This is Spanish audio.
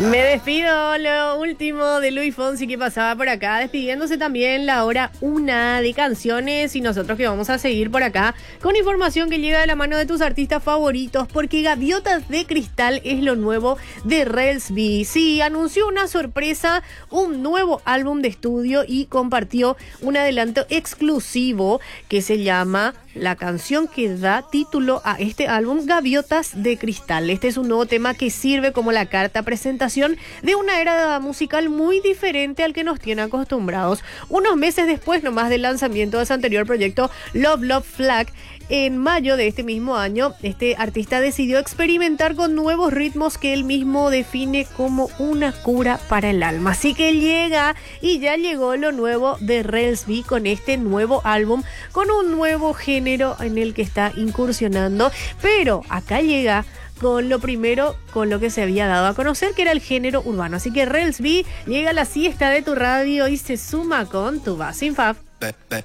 Me despido, lo último de Luis Fonsi que pasaba por acá, despidiéndose también la hora 1 de canciones y nosotros que vamos a seguir por acá con información que llega de la mano de tus artistas favoritos, porque Gaviotas de Cristal es lo nuevo de Rels B. Sí, anunció una sorpresa, un nuevo álbum de estudio y compartió un adelanto exclusivo que se llama la canción que da título a este álbum, Gaviotas de Cristal. Este es un nuevo tema que sirve como la carta presentación de una era musical muy diferente al que nos tiene acostumbrados. Unos meses después nomás del lanzamiento de su anterior proyecto Love Love Flag, en mayo de este mismo año, este artista decidió experimentar con nuevos ritmos que él mismo define como una cura para el alma. Así que llega y ya llegó lo nuevo de Rels B con este nuevo álbum, con un nuevo género en el que está incursionando. Pero acá llega con lo primero, con lo que se había dado a conocer, que era el género urbano. Así que Rels B llega a la siesta de tu radio y se suma con Tu Vas Sin Fab.